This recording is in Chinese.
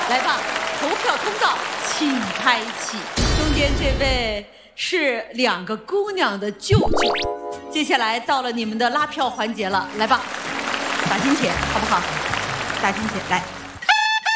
来吧，投票通道请开启。中间这位是2个姑娘的舅舅，接下来到了你们的拉票环节了，来吧，打金钱好不好？打金钱来。